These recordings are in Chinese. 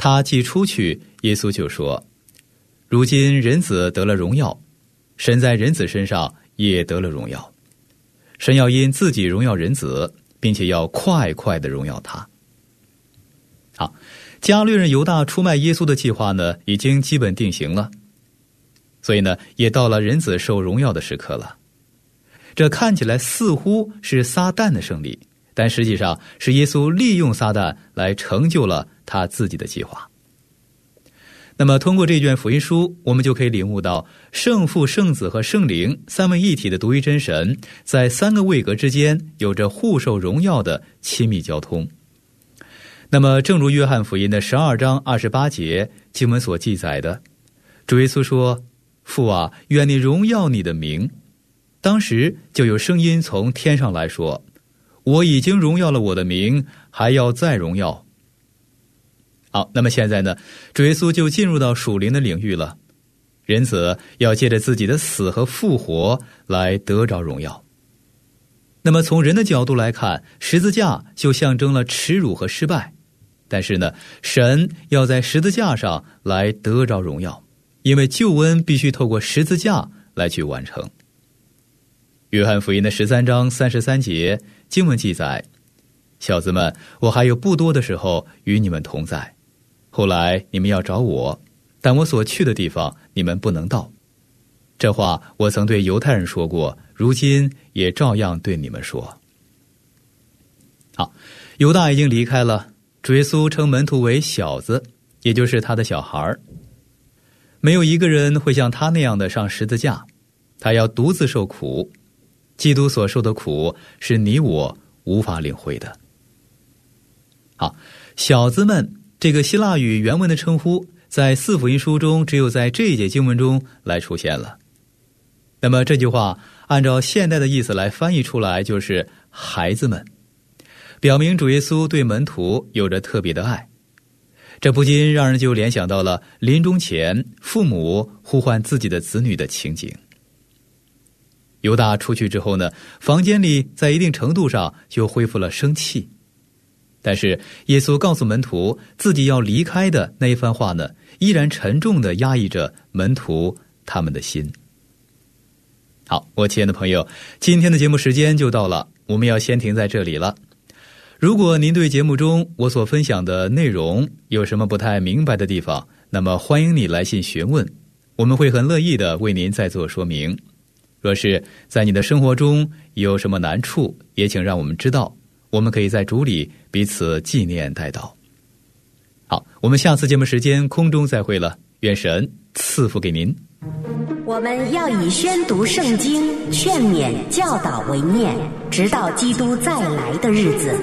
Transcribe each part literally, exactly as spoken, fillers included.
他既出去，耶稣就说：如今人子得了荣耀，神在人子身上也得了荣耀，神要因自己荣耀人子，并且要快快地荣耀他。好，加略人犹大出卖耶稣的计划呢，已经基本定型了，所以呢，也到了人子受荣耀的时刻了。这看起来似乎是撒旦的胜利，但实际上是耶稣利用撒旦来成就了他自己的计划。那么通过这卷福音书，我们就可以领悟到圣父、圣子和圣灵三位一体的独一真神在三个位格之间有着互受荣耀的亲密交通。那么正如约翰福音的十二章二十八节经文所记载的，主耶稣说：父啊，愿你荣耀你的名。当时就有声音从天上来说：我已经荣耀了我的名，还要再荣耀。好，那么现在呢，主耶稣就进入到属灵的领域了。人子要借着自己的死和复活来得着荣耀。那么从人的角度来看，十字架就象征了耻辱和失败，但是呢，神要在十字架上来得着荣耀，因为救恩必须透过十字架来去完成。约翰福音的十三章三十三节经文记载：小子们，我还有不多的时候与你们同在，后来你们要找我，但我所去的地方你们不能到。这话我曾对犹太人说过，如今也照样对你们说。好，犹大已经离开了，主耶稣称门徒为小子，也就是他的小孩。没有一个人会像他那样的上十字架，他要独自受苦。基督所受的苦是你我无法领会的。好，小子们这个希腊语原文的称呼，在四福音书中只有在这一节经文中来出现了。那么这句话按照现代的意思来翻译出来，就是孩子们，表明主耶稣对门徒有着特别的爱。这不禁让人就联想到了临终前父母呼唤自己的子女的情景。犹大出去之后呢，房间里在一定程度上就恢复了生气。但是耶稣告诉门徒自己要离开的那一番话呢，依然沉重地压抑着门徒他们的心。好，我亲爱的朋友，今天的节目时间就到了，我们要先停在这里了。如果您对节目中我所分享的内容有什么不太明白的地方，那么欢迎你来信询问，我们会很乐意的为您再做说明。若是在你的生活中有什么难处，也请让我们知道，我们可以在主里彼此纪念代祷。好，我们下次节目时间空中再会了，愿神赐福给您。 我们要以宣读圣经、劝勉、教导为念，直到基督再来的日子。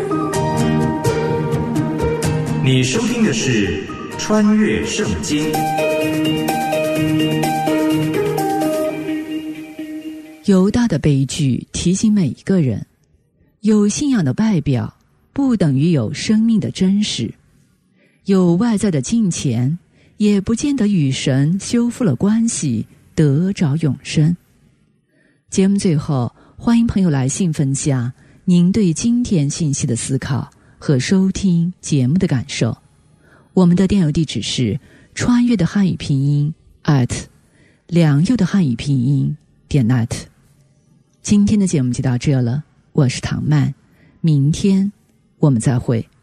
你收听的是穿越圣经。 犹大的悲剧提醒每一个人，有信仰的外表不等于有生命的真实，有外在的敬虔也不见得与神修复了关系得着永生。节目最后，欢迎朋友来信分享您对今天信息的思考和收听节目的感受。我们的电邮地址是穿越的汉语拼音 at 良友的汉语拼音点 net。 今天的节目就到这了，我是唐曼，明天我们再会。